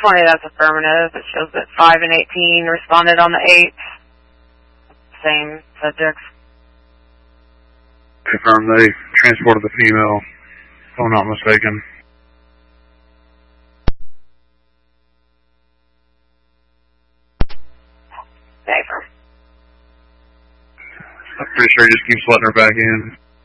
20, that's affirmative. It shows that 5 and 18 responded on the 8th. Same subjects. Confirm they transported the female, if I'm not mistaken. Affirm. I'm pretty sure he just keeps letting her back in.